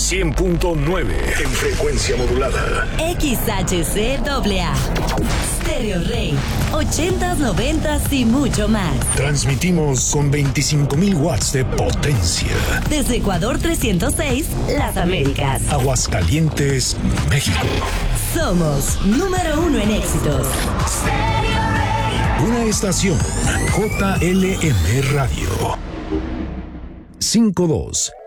100.9 en frecuencia modulada. XHCAA. Stereo Rey. 80s, 90s y mucho más. Transmitimos con 25,000 watts de potencia. Desde Ecuador 306, Las Américas. Aguascalientes, México. Somos número 1 en éxitos. Una estación JLM Radio. 52